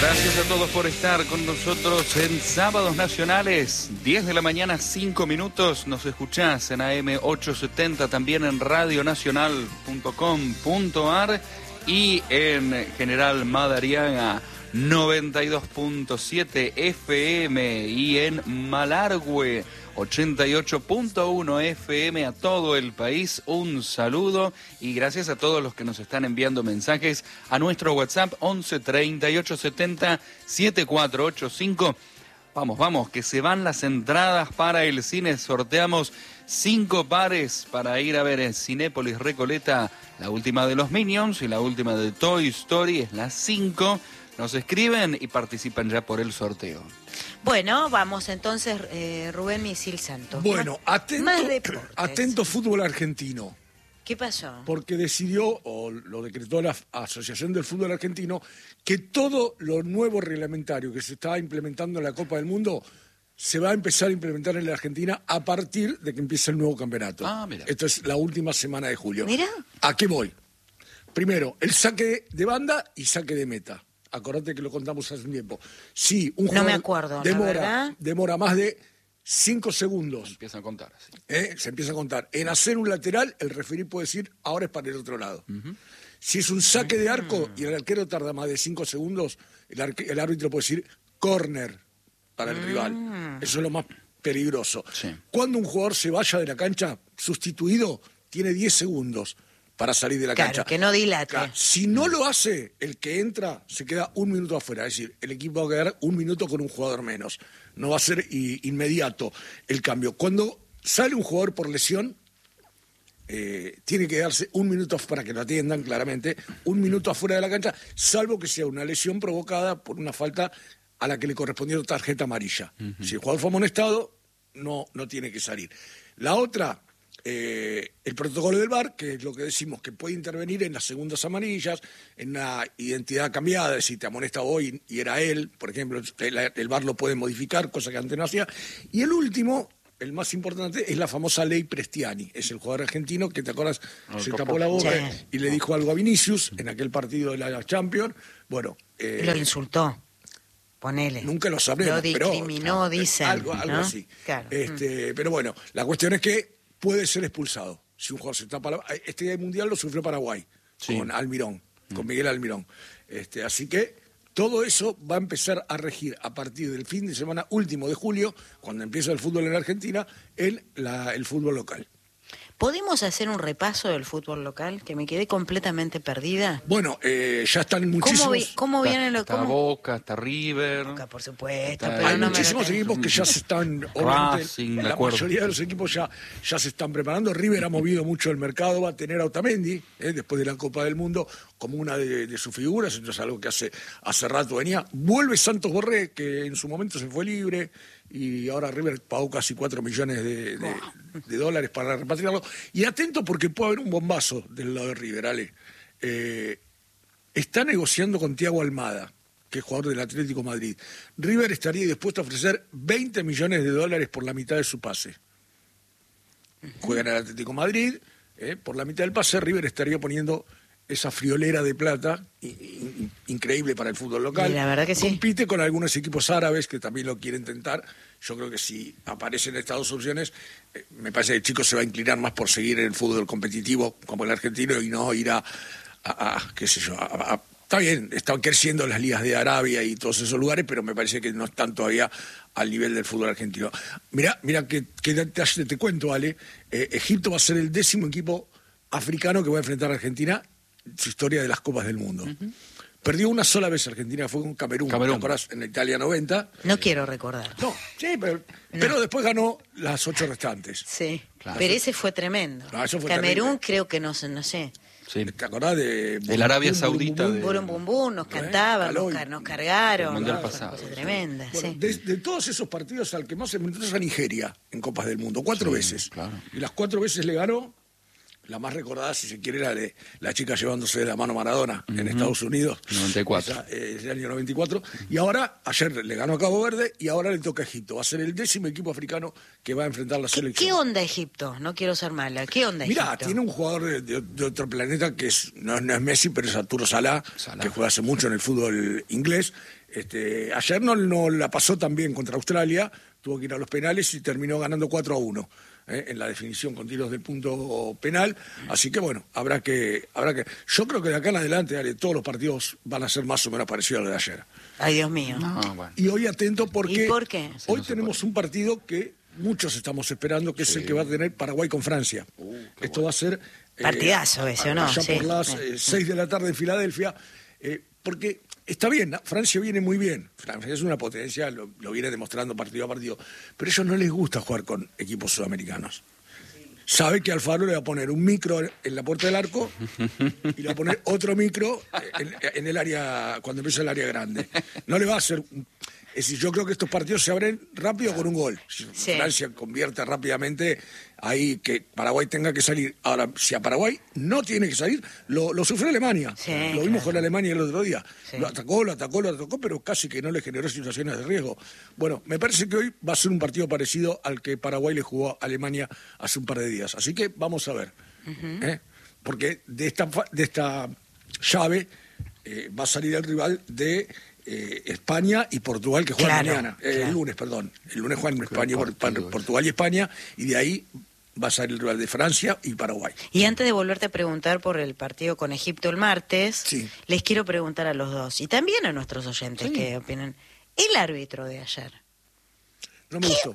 Gracias a todos por estar con nosotros en Sábados Nacionales, 10 de la mañana, 5 minutos. Nos escuchás en AM 870, también en radionacional.com.ar y en General Madariaga 92.7 FM y en Malargüe 88.1 FM. A todo el país un saludo y gracias a todos los que nos están enviando mensajes a nuestro WhatsApp 11 38 70 7485. Vamos, que se van las entradas para el cine. Sorteamos 5 pares para ir a ver en Cinépolis Recoleta la última de los Minions y la última de Toy Story, es la 5. Nos escriben y participan ya por el sorteo. Bueno, vamos entonces, Rubén Misil Santos. Bueno, atento fútbol argentino. ¿Qué pasó? Porque decidió, o lo decretó la Asociación del Fútbol Argentino, que todo lo nuevo reglamentario que se está implementando en la Copa del Mundo se va a empezar a implementar en la Argentina a partir de que empiece el nuevo campeonato. Mira. Esto es la última semana de julio. Mira. ¿A qué voy? Primero, el saque de banda y saque de meta. Acordate que lo contamos hace un tiempo. Si un jugador no me acuerdo, demora más de 5 segundos. Empiezan a contar así. Se empieza a contar. En hacer un lateral, el referí puede decir, ahora es para el otro lado. Si es un saque de arco y el arquero tarda más de 5 segundos, el árbitro puede decir, córner para el rival. Eso es lo más peligroso. Sí. Cuando un jugador se vaya de la cancha, sustituido, tiene 10 segundos para salir de la cancha. Claro, que no dilate. Claro, si no lo hace, el que entra se queda 1 minuto afuera. Es decir, el equipo va a quedar 1 minuto con un jugador menos. No va a ser inmediato el cambio. Cuando sale un jugador por lesión, tiene que darse 1 minuto para que lo atiendan claramente, 1 minuto afuera de la cancha, salvo que sea una lesión provocada por una falta a la que le correspondió tarjeta amarilla. Si el jugador fue amonestado, no tiene que salir. La otra... el protocolo del VAR, que es lo que decimos, que puede intervenir en las segundas amarillas, en una identidad cambiada, si te amonesta hoy y era él, por ejemplo, el VAR lo puede modificar, cosa que antes no hacía. Y el último, el más importante, es la famosa ley Prestiani, es el jugador argentino que, ¿te acuerdas? Se tapó la boca y le dijo algo a Vinicius en aquel partido de la Champions. Bueno, lo insultó. Ponele. Nunca lo sabremos. Lo discriminó, pero, dicen. Algo ¿no? así. Claro. Pero bueno, la cuestión es que puede ser expulsado. Si un jugador se tapa este día mundial lo sufrió Paraguay, con Almirón, con Miguel Almirón. Así que todo eso va a empezar a regir a partir del fin de semana último de julio, cuando empieza el fútbol en Argentina, el fútbol local. ¿Podemos hacer un repaso del fútbol local? Que me quedé completamente perdida. Bueno, ya están muchísimos... ¿Cómo vienen los... Está Boca, está River. Boca, por supuesto. Está... Pero Hay no muchísimos equipos que ya se están... Racing, la mayoría de los equipos ya se están preparando. River ha movido mucho el mercado, va a tener a Otamendi, después de la Copa del Mundo, como una de sus figuras. Esto es algo que hace rato venía. Vuelve Santos Borré, que en su momento se fue libre, y ahora River pagó casi 4 millones de dólares para repatriarlo. Y atento porque puede haber un bombazo del lado de River, Ale. Está negociando con Thiago Almada, que es jugador del Atlético Madrid. River estaría dispuesto a ofrecer 20 millones de dólares por la mitad de su pase. Juega en el Atlético Madrid, por la mitad del pase River estaría poniendo esa friolera de plata increíble para el fútbol local. Y la verdad que sí. Compite con algunos equipos árabes que también lo quieren tentar. Yo creo que si aparecen estas dos opciones, me parece que el chico se va a inclinar más por seguir en el fútbol competitivo como el argentino y no ir a qué sé yo, está bien, están creciendo las ligas de Arabia y todos esos lugares, pero me parece que no están todavía al nivel del fútbol argentino. Mira que te cuento, Ale, Egipto va a ser el 10º equipo africano que va a enfrentar a Argentina en su historia de las Copas del Mundo. Perdió una sola vez Argentina, fue con Camerún. ¿Te acordás? En Italia 90. No quiero recordar. No, sí, pero después ganó las 8 restantes. Sí, claro. Pero ese fue tremendo. No, eso fue Camerún terrible. Creo que no sé. Sí. ¿Te acordás de la Arabia Saudita? Burum bum bum, nos cantaban, nos cargaron. El mundial ¿no? pasado. Cosa tremenda, Bueno, sí. de todos esos partidos al que más se enfrentó es a Nigeria en Copas del Mundo, 4 veces. Claro. Y las 4 veces le ganó. La más recordada, si se quiere, de la chica llevándose de la mano a Maradona en Estados Unidos. 94. Es el año 94. Y ahora, ayer le ganó a Cabo Verde y ahora le toca a Egipto. Va a ser el 10º equipo africano que va a enfrentar la selección. ¿Qué onda Egipto? No quiero ser mala. ¿Qué onda Mirá, Egipto? tiene un jugador de otro planeta que no es Messi, pero es Arturo Salá, que juega hace mucho en el fútbol inglés. Ayer no la pasó tan bien contra Australia, tuvo que ir a los penales y terminó ganando 4-1 en la definición con tiros del punto penal. Así que bueno, habrá que. Yo creo que de acá en adelante, Ale, todos los partidos van a ser más o menos parecidos a los de ayer. Ay, Dios mío. Bueno. Y hoy atento porque ¿Y por qué? Hoy tenemos un partido que muchos estamos esperando, que es el que va a tener Paraguay con Francia. Esto va a ser... Partidazo ese, ¿o no? allá Sí. por las 6 de la tarde en Filadelfia, porque está bien, Francia viene muy bien. Francia es una potencia, lo viene demostrando partido a partido. Pero a ellos no les gusta jugar con equipos sudamericanos. Sabe que Alfaro le va a poner un micro en la puerta del arco y le va a poner otro micro en el área, cuando empieza el área grande. No le va a hacer... Es decir, yo creo que estos partidos se abren rápido con un gol. Si Sí. Francia convierte rápidamente, ahí que Paraguay tenga que salir. Ahora, si a Paraguay no tiene que salir, lo sufrió Alemania. Sí, lo vimos claro. con Alemania el otro día. Sí. Lo atacó, pero casi que no le generó situaciones de riesgo. Bueno, me parece que hoy va a ser un partido parecido al que Paraguay le jugó a Alemania hace un par de días. Así que vamos a ver. Porque de esta llave va a salir el rival de... España y Portugal, que juegan Claro, mañana, claro. el lunes, perdón. El lunes juegan España, Portugal y España, y de ahí va a salir el rival de Francia y Paraguay. Y antes de volverte a preguntar por el partido con Egipto el martes, Sí. les quiero preguntar a los dos, y también a nuestros oyentes que opinan, el árbitro de ayer, No me gustó.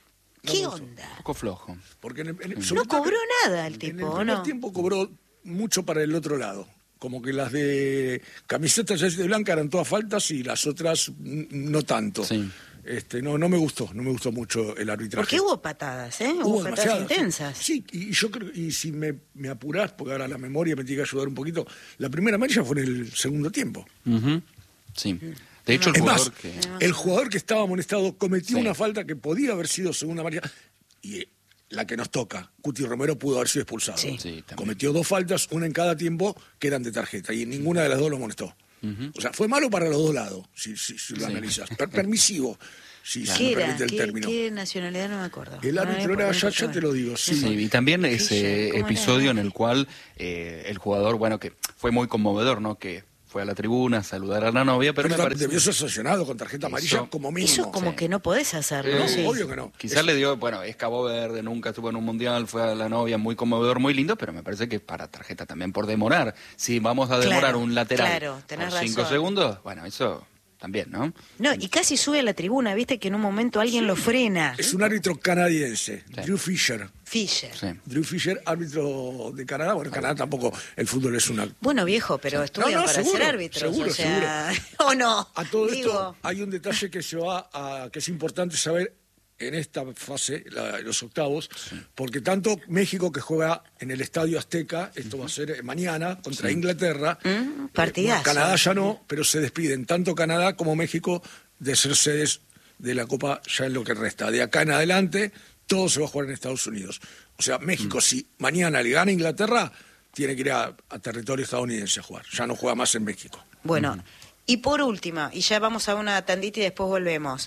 No ¿qué me gustó. onda? Un poco flojo. Porque sobre No todo cobró que nada el en tipo, el ¿o primer no? tiempo cobró mucho para el otro lado. Como que las de camisetas de blanca eran todas faltas y las otras no tanto. Sí. No me gustó mucho el arbitraje. Porque hubo patadas, ¿eh? Hubo patadas demasiadas, intensas. Sí, y yo creo, y si me apurás, porque ahora la memoria me tiene que ayudar un poquito, la primera amarilla fue en el segundo tiempo. Ujú. Sí. De hecho, el Es jugador más, que... el jugador que estaba amonestado cometió Sí. una falta que podía haber sido segunda amarilla, y la que nos toca, Cuti Romero pudo haber sido expulsado. Sí. Sí, también. Cometió 2 faltas, una en cada tiempo, que eran de tarjeta, y ninguna de las dos lo amonestó. O sea, fue malo para los dos lados, si lo analizas. Permisivo, si ¿Qué me era? permite el término. ¿Qué nacionalidad? No me acuerdo. El No, árbitro no, era, porque ya te lo digo, sí. Sí, y también Fischer, ese ¿cómo era? episodio en el cual el jugador, bueno, que fue muy conmovedor, ¿no? Que fue a la tribuna a saludar a la novia, pero me parece... Debió ser sancionado con tarjeta amarilla Eso- como mínimo. Eso como Sí. que no podés hacerlo, No, sí. obvio que no. Quizás le dio, bueno, es Cabo Verde, nunca estuvo en un mundial, fue a la novia, muy conmovedor, muy lindo, pero me parece que para tarjeta también por demorar. Si vamos a demorar Claro, un lateral claro, tenés por 5 razón. segundos, bueno, eso también, ¿no? No, y casi sube a la tribuna, viste que en un momento alguien lo frena. Es un árbitro canadiense, Sí. Drew Fisher. Fischer. Sí. Drew Fisher, árbitro de Canadá. Bueno, en Canadá tampoco el fútbol es una... Bueno, viejo, pero estudian para seguro, ser árbitros, seguro, o sea, ¿o no? A todo Digo, esto hay un detalle que que es importante saber en esta fase, los octavos, porque tanto México, que juega en el Estadio Azteca, esto va a ser mañana contra Inglaterra, partidazo. Canadá ya no, pero se despiden tanto Canadá como México de ser sedes de la Copa ya en lo que resta. De acá en adelante, todo se va a jugar en Estados Unidos. O sea, México, si mañana le gana a Inglaterra, tiene que ir a territorio estadounidense a jugar. Ya no juega más en México. Bueno, y por última, y ya vamos a una tandita y después volvemos.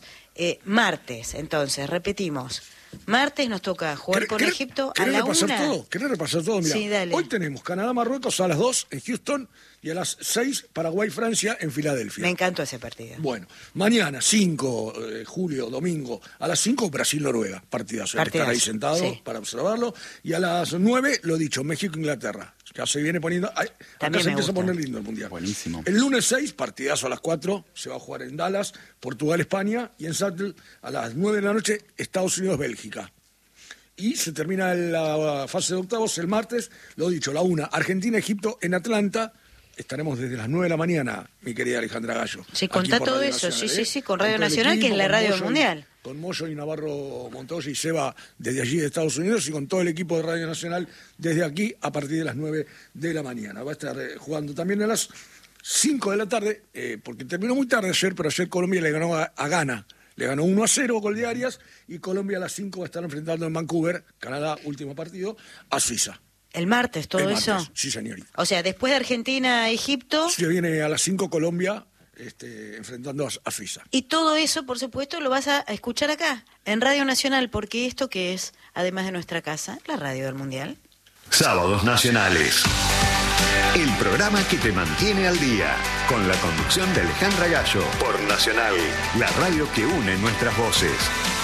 Martes, entonces, repetimos. Martes nos toca jugar con Egipto a ¿Querés la repasar 1. todo? ¿Querés repasar todo? Mirá, Sí, dale. hoy tenemos Canadá-Marruecos a las 2 en Houston y a las 6 Paraguay-Francia en Filadelfia. Me encantó ese partido. Bueno, mañana, 5 de julio, domingo, a las 5 Brasil-Noruega, partidazo. Hay que estar ahí Partidazo, sentado sí. para observarlo. Y a las 9, lo dicho, México-Inglaterra. Ya se viene poniendo... Acá También se me empieza a gusta. poner lindo el Mundial. Buenísimo. El lunes 6, partidazo a las 4, se va a jugar en Dallas, Portugal-España, y en Seattle a las 9 de la noche, Estados Unidos-Bélgica. Y se termina la fase de octavos el martes, lo dicho, la 1, Argentina-Egipto en Atlanta. Estaremos desde las 9 de la mañana, mi querida Alejandra Gallo. Sí, aquí contá por todo Radio eso, Nacional, sí, con Radio todo el Nacional, que es la con radio del Moyo Mundial. Con Moyo y Navarro Montoya y Seba desde allí de Estados Unidos y con todo el equipo de Radio Nacional desde aquí a partir de las 9 de la mañana. Va a estar jugando también a las 5 de la tarde, porque terminó muy tarde ayer, pero ayer Colombia le ganó a Ghana. Le ganó 1-0 gol de Arias y Colombia a las 5 va a estar enfrentando en Vancouver, Canadá, último partido, a Suiza. El martes, todo El martes. eso. Sí, señorita. O sea, después de Argentina-Egipto, Se viene a las 5 Colombia enfrentando a Suiza. y todo eso, por supuesto, lo vas a escuchar acá, en Radio Nacional, porque esto que es, además de nuestra casa, la radio del Mundial. Sábados Nacionales. El programa que te mantiene al día, con la conducción de Alejandra Gallo, por Nacional, la radio que une nuestras voces.